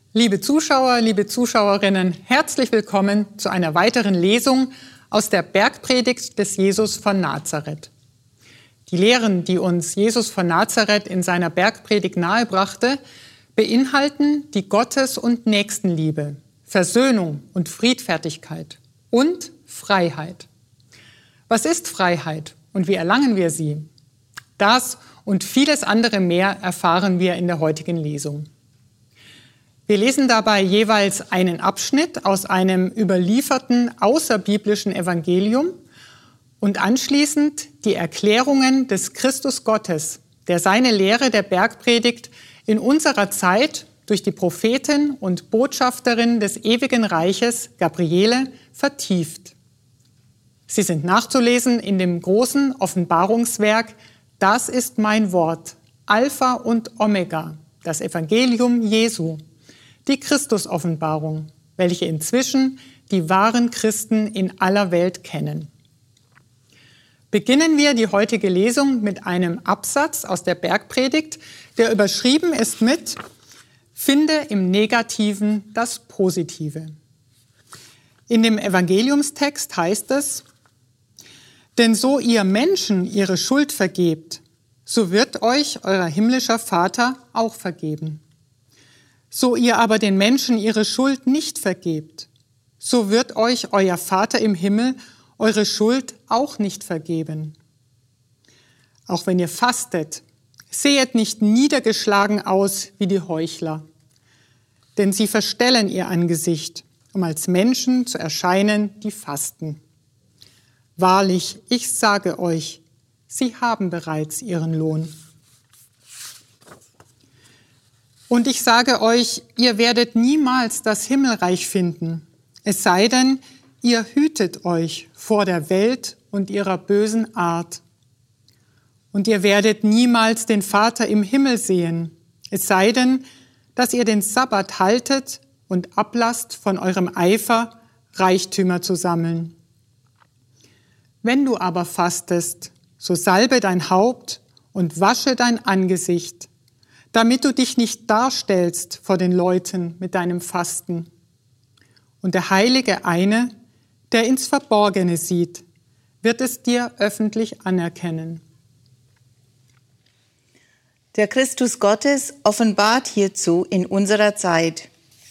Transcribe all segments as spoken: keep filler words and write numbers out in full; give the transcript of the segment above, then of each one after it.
Liebe Zuschauer, liebe Zuschauerinnen, herzlich willkommen zu einer weiteren Lesung aus der Bergpredigt des Jesus von Nazareth. Die Lehren, die uns Jesus von Nazareth in seiner Bergpredigt nahebrachte, beinhalten die Gottes- und Nächstenliebe, Versöhnung und Friedfertigkeit und Freiheit. Was ist Freiheit und wie erlangen wir sie? Das und vieles andere mehr erfahren wir in der heutigen Lesung. Wir lesen dabei jeweils einen Abschnitt aus einem überlieferten außerbiblischen Evangelium und anschließend die Erklärungen des Christus Gottes, der seine Lehre der Bergpredigt in unserer Zeit durch die Prophetin und Botschafterin des ewigen Reiches, Gabriele, vertieft. Sie sind nachzulesen in dem großen Offenbarungswerk Das ist mein Wort, Alpha und Omega, das Evangelium Jesu. Die Christusoffenbarung, welche inzwischen die wahren Christen in aller Welt kennen. Beginnen wir die heutige Lesung mit einem Absatz aus der Bergpredigt, der überschrieben ist mit Finde im Negativen das Positive. In dem Evangeliumstext heißt es: Denn so ihr Menschen ihre Schuld vergebt, so wird euch euer himmlischer Vater auch vergeben. So ihr aber den Menschen ihre Schuld nicht vergebt, so wird euch euer Vater im Himmel eure Schuld auch nicht vergeben. Auch wenn ihr fastet, sehet nicht niedergeschlagen aus wie die Heuchler, denn sie verstellen ihr Angesicht, um als Menschen zu erscheinen, die fasten. Wahrlich, ich sage euch, sie haben bereits ihren Lohn. Und ich sage euch, ihr werdet niemals das Himmelreich finden, es sei denn, ihr hütet euch vor der Welt und ihrer bösen Art. Und ihr werdet niemals den Vater im Himmel sehen, es sei denn, dass ihr den Sabbat haltet und ablasst von eurem Eifer, Reichtümer zu sammeln. Wenn du aber fastest, so salbe dein Haupt und wasche dein Angesicht, damit du dich nicht darstellst vor den Leuten mit deinem Fasten. Und der Heilige eine, der ins Verborgene sieht, wird es dir öffentlich anerkennen. Der Christus Gottes offenbart hierzu in unserer Zeit.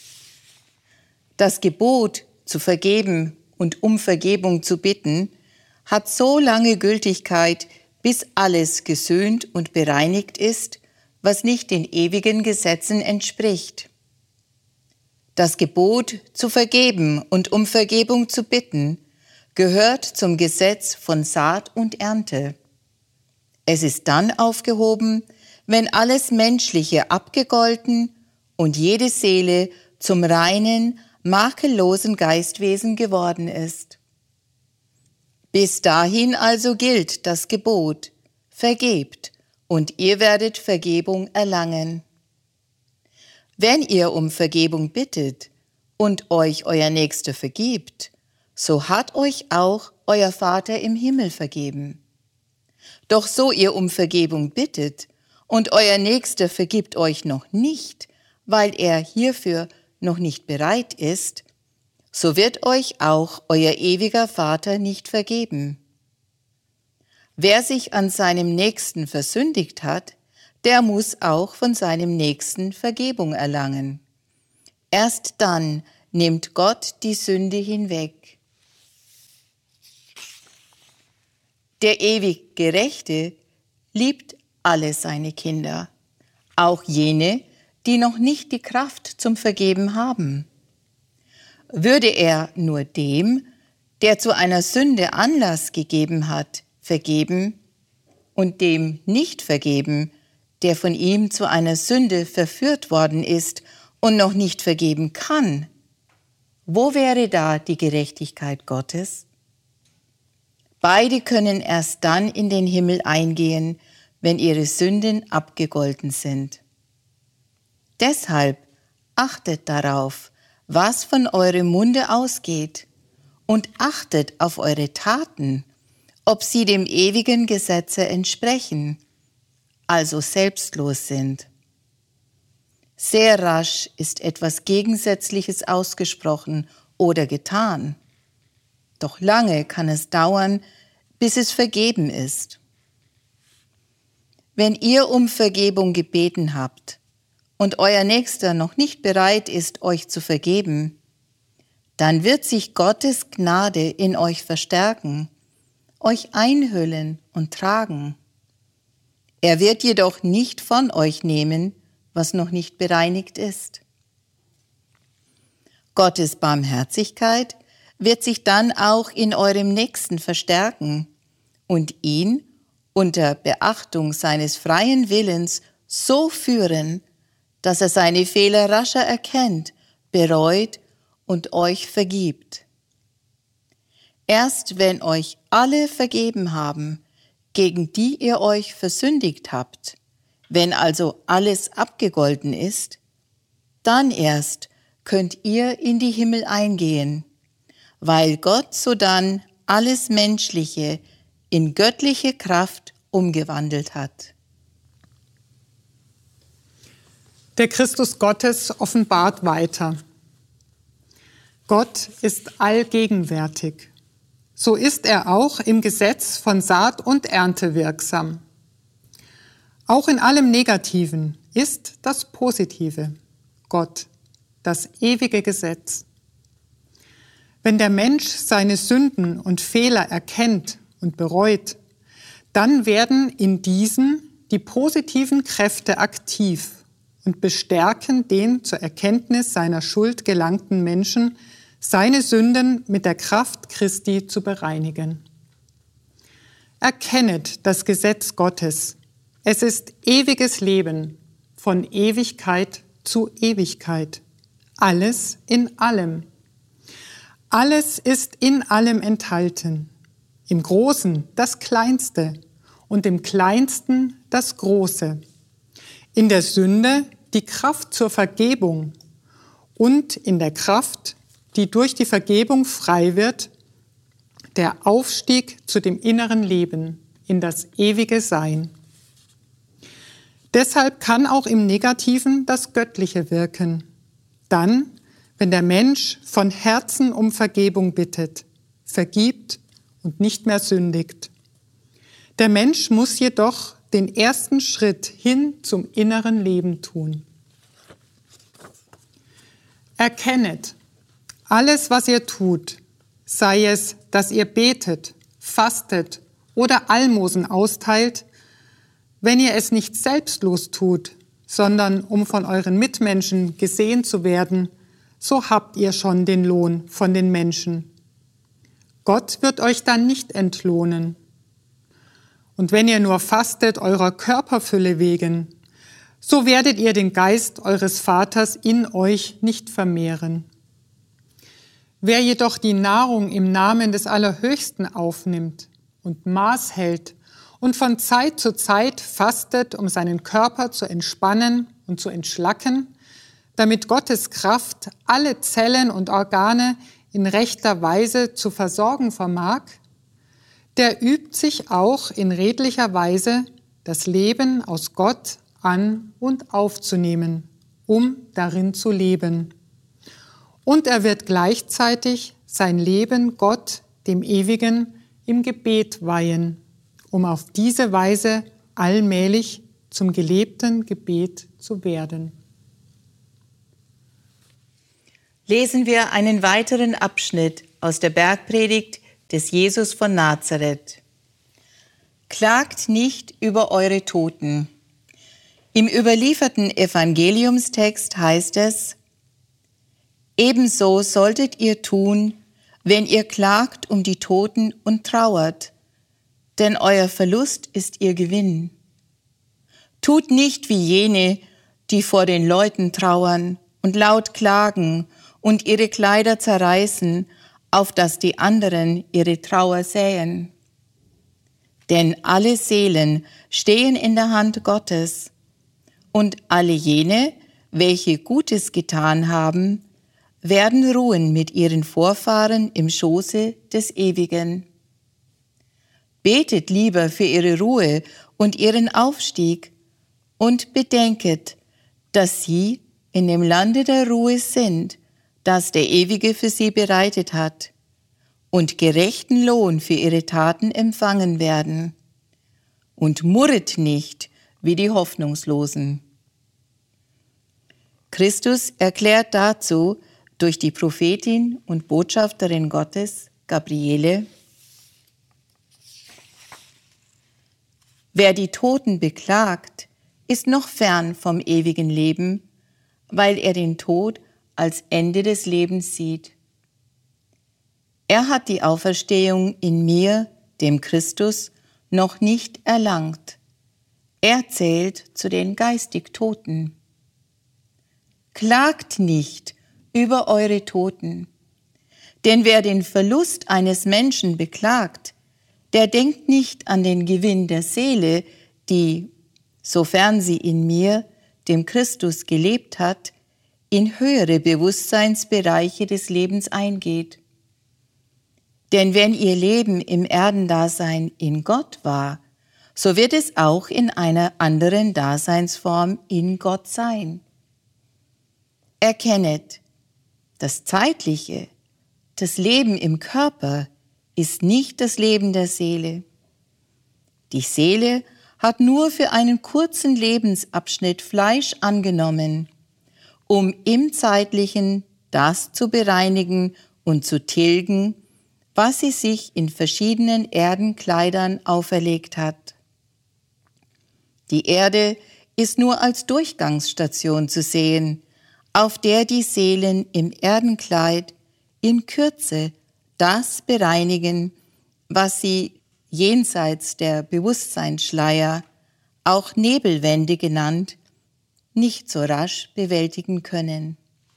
Das Gebot, zu vergeben und um Vergebung zu bitten, hat so lange Gültigkeit, bis alles gesöhnt und bereinigt ist, was nicht den ewigen Gesetzen entspricht. Das Gebot, zu vergeben und um Vergebung zu bitten, gehört zum Gesetz von Saat und Ernte. Es ist dann aufgehoben, wenn alles Menschliche abgegolten und jede Seele zum reinen, makellosen Geistwesen geworden ist. Bis dahin also gilt das Gebot: Vergebt, und ihr werdet Vergebung erlangen. Wenn ihr um Vergebung bittet und euch euer Nächster vergibt, so hat euch auch euer Vater im Himmel vergeben. Doch so ihr um Vergebung bittet und euer Nächster vergibt euch noch nicht, weil er hierfür noch nicht bereit ist, so wird euch auch euer ewiger Vater nicht vergeben. Wer sich an seinem Nächsten versündigt hat, der muss auch von seinem Nächsten Vergebung erlangen. Erst dann nimmt Gott die Sünde hinweg. Der ewig Gerechte liebt alle seine Kinder, auch jene, die noch nicht die Kraft zum Vergeben haben. Würde er nur dem, der zu einer Sünde Anlass gegeben hat, vergeben und dem nicht vergeben, der von ihm zu einer Sünde verführt worden ist und noch nicht vergeben kann, wo wäre da die Gerechtigkeit Gottes? Beide können erst dann in den Himmel eingehen, wenn ihre Sünden abgegolten sind. Deshalb achtet darauf, was von eurem Munde ausgeht, und achtet auf eure Taten, ob sie dem ewigen Gesetze entsprechen, also selbstlos sind. Sehr rasch ist etwas Gegensätzliches ausgesprochen oder getan. Doch lange kann es dauern, bis es vergeben ist. Wenn ihr um Vergebung gebeten habt und euer Nächster noch nicht bereit ist, euch zu vergeben, dann wird sich Gottes Gnade in euch verstärken, euch einhüllen und tragen. Er wird jedoch nicht von euch nehmen, was noch nicht bereinigt ist. Gottes Barmherzigkeit wird sich dann auch in eurem Nächsten verstärken und ihn unter Beachtung seines freien Willens so führen, dass er seine Fehler rascher erkennt, bereut und euch vergibt. Erst wenn euch alle vergeben haben, gegen die ihr euch versündigt habt, wenn also alles abgegolten ist, dann erst könnt ihr in die Himmel eingehen, weil Gott sodann alles Menschliche in göttliche Kraft umgewandelt hat. Der Christus Gottes offenbart weiter. Gott ist allgegenwärtig. So ist er auch im Gesetz von Saat und Ernte wirksam. Auch in allem Negativen ist das Positive, Gott, das ewige Gesetz. Wenn der Mensch seine Sünden und Fehler erkennt und bereut, dann werden in diesen die positiven Kräfte aktiv und bestärken den zur Erkenntnis seiner Schuld gelangten Menschen, seine Sünden mit der Kraft Christi zu bereinigen. Erkennet das Gesetz Gottes. Es ist ewiges Leben, von Ewigkeit zu Ewigkeit. Alles in allem. Alles ist in allem enthalten. Im Großen das Kleinste und im Kleinsten das Große. In der Sünde die Kraft zur Vergebung und in der Kraft, die durch die Vergebung frei wird, der Aufstieg zu dem inneren Leben, in das ewige Sein. Deshalb kann auch im Negativen das Göttliche wirken. Dann, wenn der Mensch von Herzen um Vergebung bittet, vergibt und nicht mehr sündigt. Der Mensch muss jedoch den ersten Schritt hin zum inneren Leben tun. Erkennet, alles, was ihr tut, sei es, dass ihr betet, fastet oder Almosen austeilt, wenn ihr es nicht selbstlos tut, sondern um von euren Mitmenschen gesehen zu werden, so habt ihr schon den Lohn von den Menschen. Gott wird euch dann nicht entlohnen. Und wenn ihr nur fastet eurer Körperfülle wegen, so werdet ihr den Geist eures Vaters in euch nicht vermehren. Wer jedoch die Nahrung im Namen des Allerhöchsten aufnimmt und Maß hält und von Zeit zu Zeit fastet, um seinen Körper zu entspannen und zu entschlacken, damit Gottes Kraft alle Zellen und Organe in rechter Weise zu versorgen vermag, der übt sich auch in redlicher Weise, das Leben aus Gott an- und aufzunehmen, um darin zu leben. Und er wird gleichzeitig sein Leben Gott, dem Ewigen, im Gebet weihen, um auf diese Weise allmählich zum gelebten Gebet zu werden. Lesen wir einen weiteren Abschnitt aus der Bergpredigt des Jesus von Nazareth. Klagt nicht über eure Toten. Im überlieferten Evangeliumstext heißt es: Ebenso solltet ihr tun, wenn ihr klagt um die Toten und trauert, denn euer Verlust ist ihr Gewinn. Tut nicht wie jene, die vor den Leuten trauern und laut klagen und ihre Kleider zerreißen, auf dass die anderen ihre Trauer säen. Denn alle Seelen stehen in der Hand Gottes, und alle jene, welche Gutes getan haben, werden ruhen mit ihren Vorfahren im Schoße des Ewigen. Betet lieber für ihre Ruhe und ihren Aufstieg und bedenket, dass sie in dem Lande der Ruhe sind, das der Ewige für sie bereitet hat, und gerechten Lohn für ihre Taten empfangen werden. Und murret nicht wie die Hoffnungslosen. Christus erklärt dazu durch die Prophetin und Botschafterin Gottes, Gabriele: Wer die Toten beklagt, ist noch fern vom ewigen Leben, weil er den Tod als Ende des Lebens sieht. Er hat die Auferstehung in mir, dem Christus, noch nicht erlangt. Er zählt zu den geistig Toten. Klagt nicht über eure Toten, denn wer den Verlust eines Menschen beklagt, der denkt nicht an den Gewinn der Seele, die, sofern sie in mir, dem Christus, gelebt hat, in höhere Bewusstseinsbereiche des Lebens eingeht. Denn wenn ihr Leben im Erdendasein in Gott war, so wird es auch in einer anderen Daseinsform in Gott sein. Erkennet, das Zeitliche, das Leben im Körper, ist nicht das Leben der Seele. Die Seele hat nur für einen kurzen Lebensabschnitt Fleisch angenommen, um im Zeitlichen das zu bereinigen und zu tilgen, was sie sich in verschiedenen Erdenkleidern auferlegt hat. Die Erde ist nur als Durchgangsstation zu sehen, auf der die Seelen im Erdenkleid in Kürze das bereinigen, was sie jenseits der Bewusstseinsschleier, auch Nebelwände genannt, nicht so rasch bewältigen können.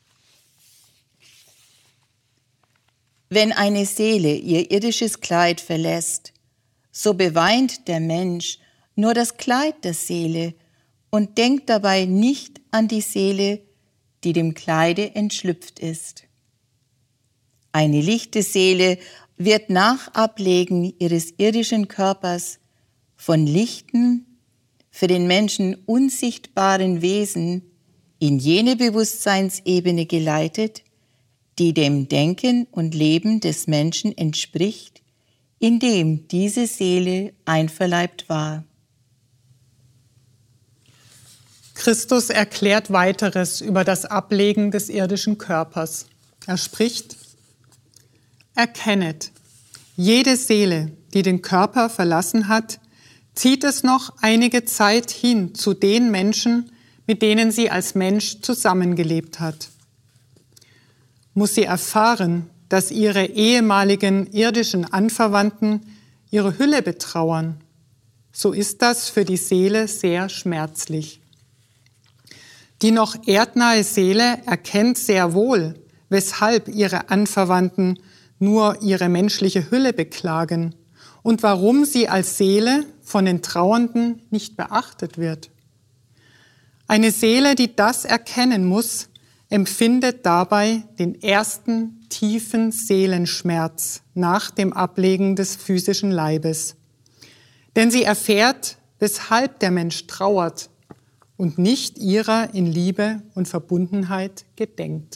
Wenn eine Seele ihr irdisches Kleid verlässt, so beweint der Mensch nur das Kleid der Seele und denkt dabei nicht an die Seele, die dem Kleide entschlüpft ist. Eine lichte Seele wird nach Ablegen ihres irdischen Körpers von lichten, für den Menschen unsichtbaren Wesen in jene Bewusstseinsebene geleitet, die dem Denken und Leben des Menschen entspricht, in dem diese Seele einverleibt war. Christus erklärt Weiteres über das Ablegen des irdischen Körpers. Er spricht: Erkennet, jede Seele, die den Körper verlassen hat, zieht es noch einige Zeit hin zu den Menschen, mit denen sie als Mensch zusammengelebt hat. Muss sie erfahren, dass ihre ehemaligen irdischen Anverwandten ihre Hülle betrauern, so ist das für die Seele sehr schmerzlich. Die noch erdnahe Seele erkennt sehr wohl, weshalb ihre Anverwandten nur ihre menschliche Hülle beklagen und warum sie als Seele von den Trauernden nicht beachtet wird. Eine Seele, die das erkennen muss, empfindet dabei den ersten tiefen Seelenschmerz nach dem Ablegen des physischen Leibes. Denn sie erfährt, weshalb der Mensch trauert und nicht ihrer in Liebe und Verbundenheit gedenkt.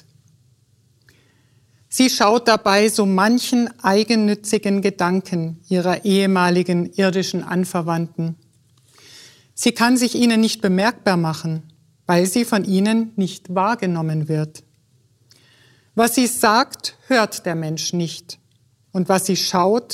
Sie schaut dabei so manchen eigennützigen Gedanken ihrer ehemaligen irdischen Anverwandten. Sie kann sich ihnen nicht bemerkbar machen, weil sie von ihnen nicht wahrgenommen wird. Was sie sagt, hört der Mensch nicht. Und was sie schaut,